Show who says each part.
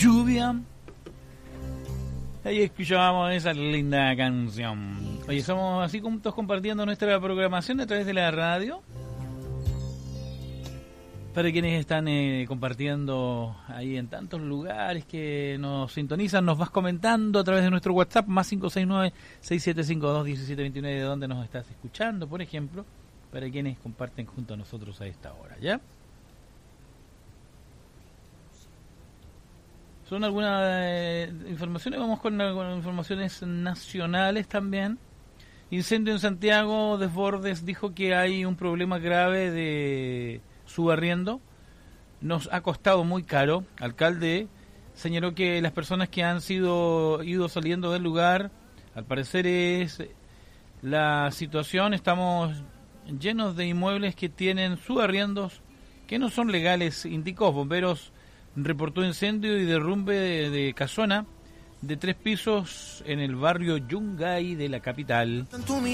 Speaker 1: lluvia. Ahí escuchábamos esa linda canción. Oye, somos así juntos compartiendo nuestra programación a través de la radio. Para quienes están compartiendo ahí en tantos lugares que nos sintonizan, nos vas comentando a través de nuestro WhatsApp, más 569-6752-1729, de donde nos estás escuchando, por ejemplo, para quienes comparten junto a nosotros a esta hora, ¿ya? Son algunas informaciones, vamos con algunas informaciones nacionales también. Incendio en Santiago, Desbordes dijo que hay un problema grave de subarriendo. Nos ha costado muy caro. Alcalde señaló que las personas que han ido saliendo del lugar, al parecer es la situación, estamos llenos de inmuebles que tienen subarriendos que no son legales, indicó. Bomberos reportó incendio y derrumbe de casona de 3 pisos en el barrio Yungay de la capital.